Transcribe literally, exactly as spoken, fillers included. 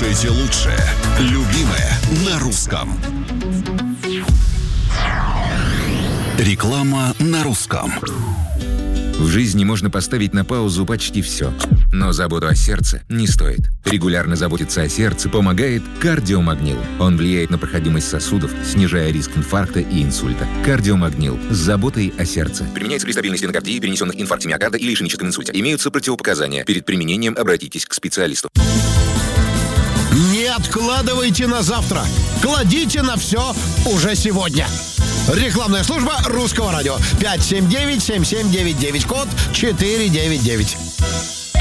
Слушайте лучшее. Любимое на русском. Реклама на русском. В жизни можно поставить на паузу почти все. Но заботу о сердце не стоит. Регулярно заботиться о сердце помогает кардиомагнил. Он влияет на проходимость сосудов, снижая риск инфаркта и инсульта. Кардиомагнил с заботой о сердце. Применяется при стабильной стенокардии, перенесенных инфаркте миокарда или ишемическом инсульте. Имеются противопоказания. Перед применением обратитесь к специалисту. Не откладывайте на завтра. Кладите на все уже сегодня. Рекламная служба Русского радио. пять семь девять семь семь девять девять, код четыре девять девять.